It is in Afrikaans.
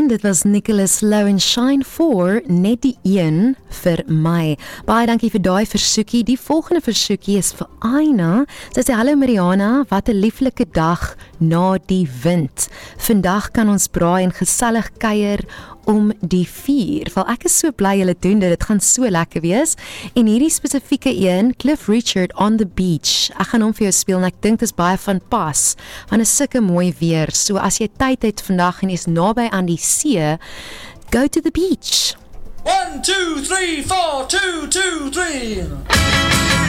dit was Nicholas Lowe en Shine 4, net die een vir my. Baie dankie vir daai versoekie. Die volgende versoekie is vir Aina. Sy sê, hallo Mariana, wat 'n lieflike dag na die wind. Vandag kan ons braai en gesellig kuier om die vuur. Wel, ek is so bly julle doen dit gaan so lekker wees. En hierdie spesifieke een, Cliff Richard on the Beach. Ek gaan hom vir jou speel en ek dink dit is baie van pas. Want is sulke mooi weer. So as jy tyd het vandag en jy's naby aan die see, go to the beach. 1, 2, 3, 4, 2, 2, 3.